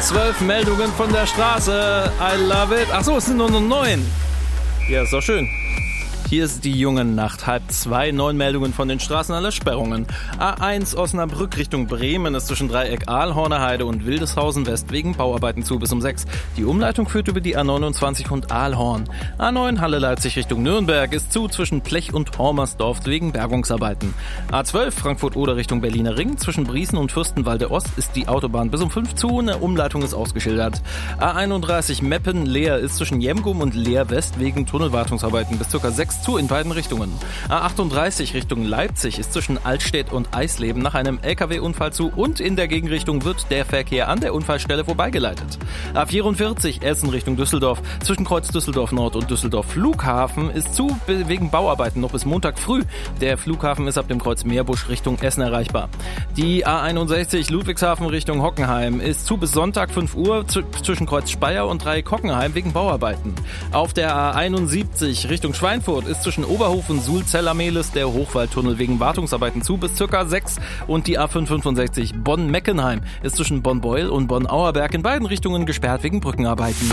12 Meldungen von der Straße. I love it. Achso, es sind nur noch 9. Ja, ist doch schön. Hier ist die junge Nacht, 1:30, 9 Meldungen von den Straßen aller Sperrungen. A1 Osnabrück Richtung Bremen ist zwischen Dreieck Aalhorner Heide und Wildeshausen West wegen Bauarbeiten zu bis um 6. Die Umleitung führt über die A29 und Aalhorn. A9 Halle Leipzig Richtung Nürnberg ist zu zwischen Plech und Hormersdorf wegen Bergungsarbeiten. A12 Frankfurt-Oder Richtung Berliner Ring zwischen Briesen und Fürstenwalde Ost ist die Autobahn bis um 5 zu, eine Umleitung ist ausgeschildert. A31 Meppen-Leer ist zwischen Jemgum und Leer West wegen Tunnelwartungsarbeiten bis ca. 6 zu in beiden Richtungen. A38 Richtung Leipzig ist zwischen Altstedt und Eisleben nach einem LKW-Unfall zu und in der Gegenrichtung wird der Verkehr an der Unfallstelle vorbeigeleitet. A44 Essen Richtung Düsseldorf zwischen Kreuz Düsseldorf Nord und Düsseldorf Flughafen ist zu wegen Bauarbeiten noch bis Montag früh. Der Flughafen ist ab dem Kreuz Meerbusch Richtung Essen erreichbar. Die A61 Ludwigshafen Richtung Hockenheim ist zu bis Sonntag 5 Uhr zwischen Kreuz Speyer und Dreieck Hockenheim wegen Bauarbeiten. Auf der A71 Richtung Schweinfurt ist zwischen Oberhof und Sulzeller-Mehlis der Hochwaldtunnel wegen Wartungsarbeiten zu bis ca. 6 und die A565 Bonn-Meckenheim ist zwischen Bonn-Beuel und Bonn-Auerberg in beiden Richtungen gesperrt wegen Brückenarbeiten.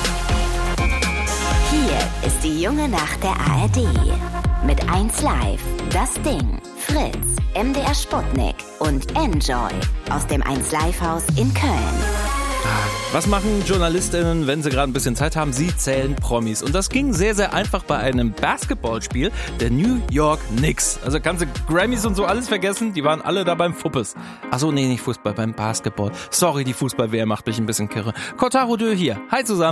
Hier ist die junge Nacht der ARD. Mit 1 Live, Das Ding, Fritz, MDR Sputnik und Enjoy aus dem 1 Live Haus in Köln. Was machen JournalistInnen, wenn sie gerade ein bisschen Zeit haben? Sie zählen Promis. Und das ging sehr, sehr einfach bei einem Basketballspiel der New York Knicks. Also ganze Grammys und so alles vergessen, die waren alle da beim Fuppes. Achso, nee, nicht Fußball, beim Basketball. Sorry, die Fußball-WM macht mich ein bisschen kirre. Kotaro Dö hier. Hi zusammen.